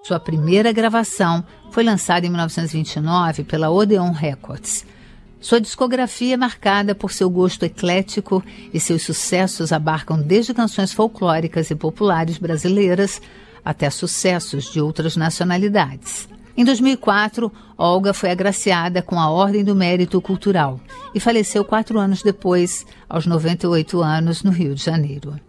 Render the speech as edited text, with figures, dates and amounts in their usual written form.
Sua primeira gravação foi lançada em 1929 pela Odeon Records. Sua discografia é marcada por seu gosto eclético e seus sucessos abarcam desde canções folclóricas e populares brasileiras até sucessos de outras nacionalidades. Em 2004, Olga foi agraciada com a Ordem do Mérito Cultural e faleceu 4 anos depois, aos 98 anos, no Rio de Janeiro.